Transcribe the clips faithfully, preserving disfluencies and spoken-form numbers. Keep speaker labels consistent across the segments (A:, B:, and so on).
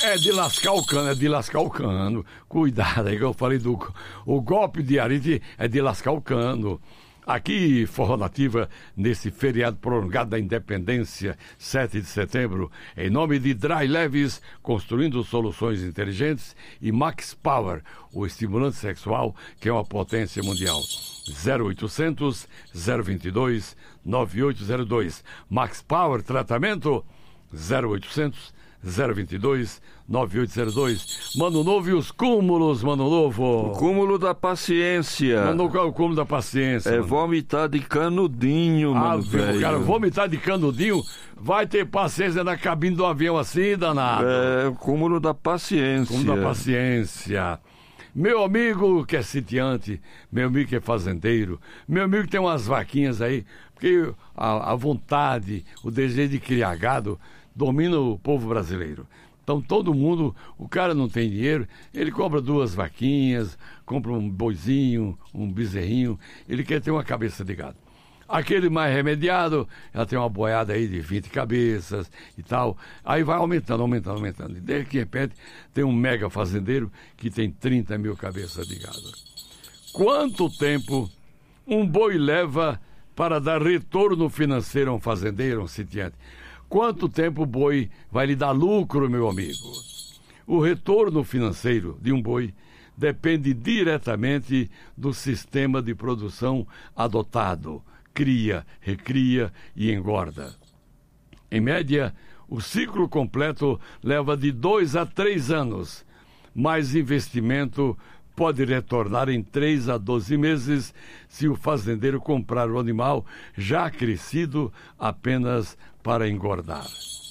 A: É de lascar o cano, é de lascar o cano. Cuidado aí que eu falei do... O golpe de arite é de lascar o cano. Aqui, Forró Nativa, nesse feriado prolongado da Independência, sete de setembro, em nome de Dry Leves, construindo soluções inteligentes, e Max Power, o estimulante sexual que é uma potência mundial. zero oitocentos, zero vinte e dois, nove oito zero dois. Max Power, tratamento, zero oitocentos, zero vinte e dois, nove oito zero dois. Mano Novo e os cúmulos, Mano Novo.
B: O cúmulo da paciência.
A: Mano, qual é o cúmulo da paciência?
B: É
A: mano?
B: vomitar de canudinho,
A: ah,
B: mano.
A: Viu, cara, vomitar de canudinho, vai ter paciência na cabine do avião assim, danado.
B: É o cúmulo da paciência.
A: Cúmulo da paciência. Meu amigo que é sitiante, meu amigo que é fazendeiro, meu amigo que tem umas vaquinhas aí, porque a, a vontade, o desejo de criar gado domina o povo brasileiro. Então todo mundo, o cara não tem dinheiro, ele compra duas vaquinhas, compra um boizinho, um bezerrinho, ele quer ter uma cabeça de gado. Aquele mais remediado, ela tem uma boiada aí de vinte cabeças e tal. Aí vai aumentando, aumentando, aumentando. E de repente tem um mega fazendeiro que tem trinta mil cabeças de gado. Quanto tempo um boi leva para dar retorno financeiro a um fazendeiro, a um sitiante? Quanto tempo o boi vai lhe dar lucro, meu amigo? O retorno financeiro de um boi depende diretamente do sistema de produção adotado. Cria, recria e engorda. Em média, o ciclo completo leva de dois a três anos, mas investimento pode retornar em três a doze meses se o fazendeiro comprar o animal já crescido apenas para engordar.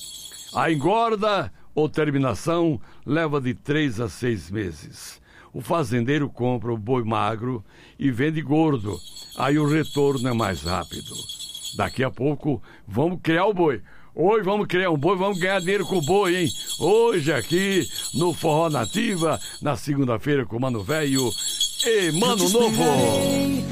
A: A engorda ou terminação leva de três a seis meses. O fazendeiro compra o boi magro e vende gordo. Aí o retorno é mais rápido. Daqui a pouco, vamos criar o boi. Hoje vamos criar um boi, vamos ganhar dinheiro com o boi, hein? Hoje aqui no Forró Nativa, na segunda-feira com o Mano Velho e Mano Novo.